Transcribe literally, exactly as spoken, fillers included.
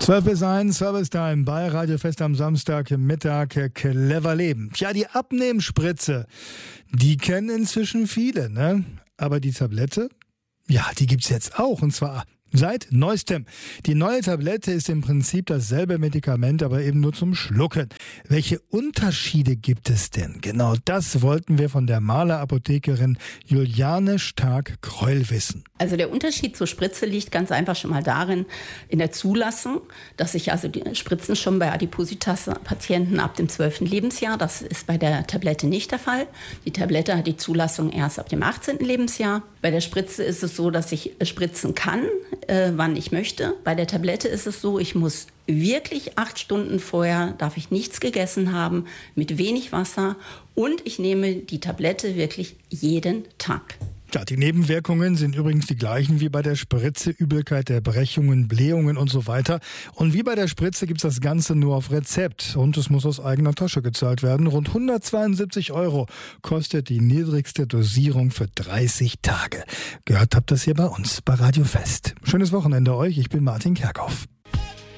zwölf bis eins, Service Time bei Radio Fest am Samstagmittag. Clever Leben. Tja, die Abnehmspritze, die kennen inzwischen viele, ne? Aber die Tablette, ja, die gibt's jetzt auch, und zwar seit neuestem. Die neue Tablette ist im Prinzip dasselbe Medikament, aber eben nur zum Schlucken. Welche Unterschiede gibt es denn? Genau das wollten wir von der Mahler-Apothekerin Juliane Stark-Kreul wissen. Also der Unterschied zur Spritze liegt ganz einfach schon mal darin, in der Zulassung, dass sich also die Spritzen schon bei Adipositas-Patienten ab dem zwölften Lebensjahr, das ist bei der Tablette nicht der Fall. Die Tablette hat die Zulassung erst ab dem achtzehnten Lebensjahr. Bei der Spritze ist es so, dass ich spritzen kann, äh, wann ich möchte. Bei der Tablette ist es so, ich muss wirklich acht Stunden vorher, darf ich nichts gegessen haben, mit wenig Wasser, und ich nehme die Tablette wirklich jeden Tag. Ja, die Nebenwirkungen sind übrigens die gleichen wie bei der Spritze. Übelkeit der Brechungen, Blähungen und so weiter. Und wie bei der Spritze gibt's das Ganze nur auf Rezept. Und es muss aus eigener Tasche gezahlt werden. Rund hundertzweiundsiebzig Euro kostet die niedrigste Dosierung für dreißig Tage. Gehört habt das hier bei uns bei Radio Fest. Schönes Wochenende euch. Ich bin Martin Kerkhoff.